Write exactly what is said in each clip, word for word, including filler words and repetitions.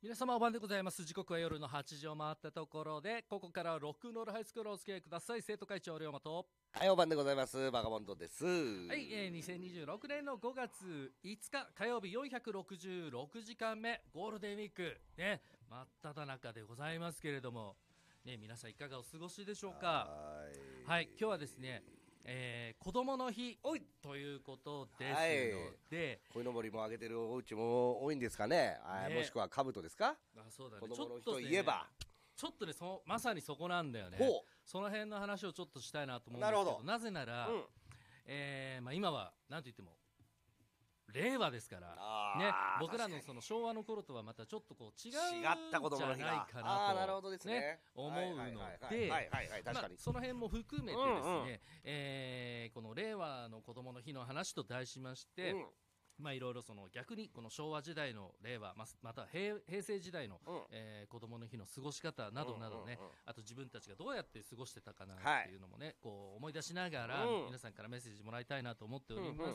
皆様お晩でございます。時刻は夜のはちじを回ったところで、ここからはロックンロールハイスクールをお付き合いください。生徒会長龍馬と、 はい、お晩でございます。バカボンドです。はい、えー、にせんにじゅうろくねんのごがついつか火曜日よんひゃくろくじゅうろくじかんめゴールデンウィークね、真っ只中でございますけれどもね、皆さんいかがお過ごしでしょうか。 はい、 はい、今日はですね、えー、子供の日ということですので、 こいのぼりもあげてるお家も多いんですかね。ね、もしくは兜ですか。 あ、そうだね、 子供の日といえばちょっとね、そまさにそこなんだよね。その辺の話をちょっとしたいなと思うんですけど、などなぜなら、うん、えーまあ、今は何と言っても令和ですからね、僕らのその昭和の頃とはまたちょっとこう違うんじゃないかなとね思うので、その辺も含めてですね、うんうん、えー、この令和の子供の日の話と題しまして、うん、まあいろいろその逆にこの昭和時代の令和、また 平, 平成時代の、うん、えー、子供の日の過ごし方などなどね、うんうんうん、あと自分たちがどうやって過ごしてたかなっていうのもね、はい、こう思い出しながら、うん、皆さんからメッセージもらいたいなと思っております。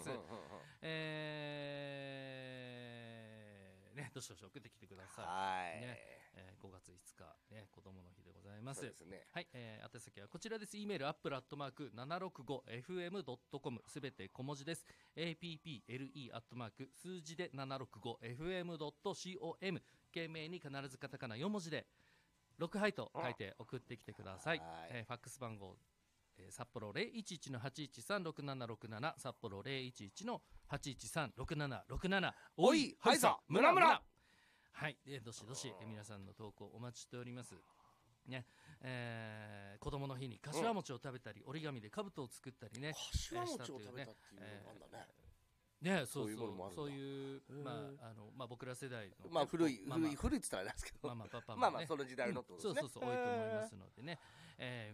えーね、どしどし送ってきてください。はい、ね、えー、ごがついつか、ね、子供の日でございます。そうですね。はい、えー、宛先はこちらです。 E メールアップルアットマーク ななろくごエフエムドットコム すべて小文字です。 アップル アットマーク数字で ななろくごエフエムドットコム 懸命に必ずカタカナよん文字でろくはいと書いて送ってきてください。えー、ファックス番号えー、札幌 ゼロいちいちのはちいちさんろくななろくなな 札幌 ゼロいちいちのはちいちさんろくななろくななおいはいさムラムラ。はい、えー、どしどし、えー、皆さんの投稿お待ちしておりますね。えー、子供の日に柏餅を食べたり、うん、折り紙で兜を作ったりね、 柏餅を食べたっていうのなんだね。 ね、そうそう、そういう、まああのまあ、僕ら世代の、 まあ、古い、まあまあ、古い古いって言ったらあれですけど、まあまあパパも、ね、まあまあその時代のってことですね。 そうそうそう、多いと思いますのでね、え